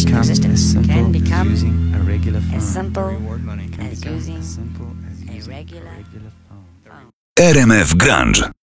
become as existence simple can as become using a regular phone. as simple Can as become using as simple as a using regular a regular phone. phone. RMF Grunge.